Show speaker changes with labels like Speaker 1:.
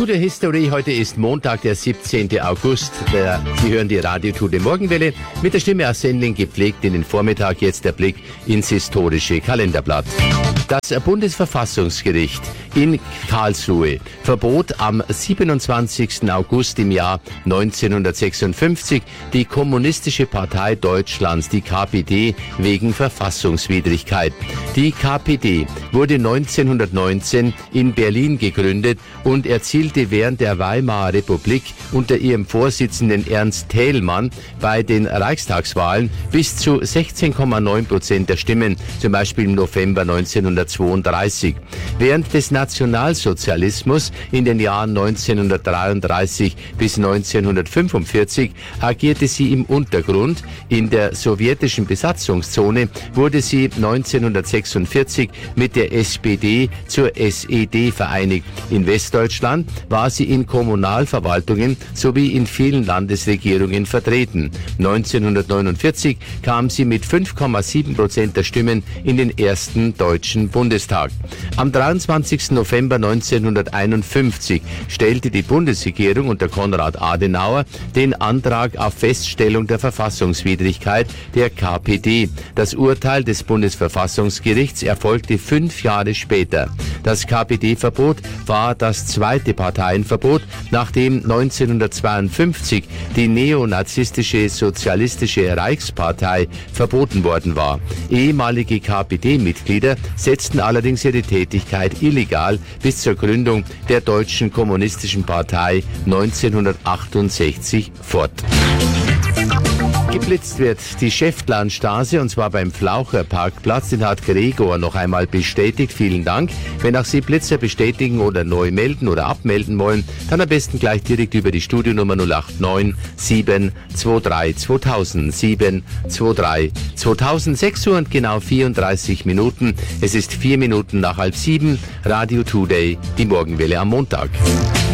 Speaker 1: Studio History, heute ist Montag, der 17. August. Sie hören die Radio Tour Morgenwelle mit der Stimme aus Sendling gepflegt in den Vormittag. Jetzt der Blick ins historische Kalenderblatt. Das Bundesverfassungsgericht in Karlsruhe verbot am 27. August im Jahr 1956 die Kommunistische Partei Deutschlands, die KPD, wegen Verfassungswidrigkeit. Die KPD wurde 1919 in Berlin gegründet und erzielte während der Weimarer Republik unter ihrem Vorsitzenden Ernst Thälmann bei den Reichstagswahlen bis zu 16,9% der Stimmen, zum Beispiel im November 1932. Während des Nationalsozialismus in den Jahren 1933 bis 1945 agierte sie im Untergrund. In der sowjetischen Besatzungszone wurde sie 1946 mit der SPD zur SED vereinigt. In Westdeutschland war sie in Kommunalverwaltungen sowie in vielen Landesregierungen vertreten. 1949 kam sie mit 5,7% der Stimmen in den ersten Deutschen Bundestag. Am 23. November 1951 stellte die Bundesregierung unter Konrad Adenauer den Antrag auf Feststellung der Verfassungswidrigkeit der KPD. Das Urteil des Bundesverfassungsgerichts erfolgte 5 Jahre später. Das KPD-Verbot war das zweite Parteienverbot, nachdem 1952 die neonazistische Sozialistische Reichspartei verboten worden war. Ehemalige KPD-Mitglieder setzten allerdings ihre Tätigkeit illegal bis zur Gründung der Deutschen Kommunistischen Partei 1968 fort. Geblitzt wird die Schäftlarnstraße, und zwar beim Flaucherparkplatz. Den hat Gregor noch einmal bestätigt. Vielen Dank. Wenn auch Sie Blitzer bestätigen oder neu melden oder abmelden wollen, dann am besten gleich direkt über die Studionummer 089 723 2000 723 2000. 6 Uhr und genau 34 Minuten. Es ist 4 Minuten nach 6:30. Radio Today, die Morgenwelle am Montag.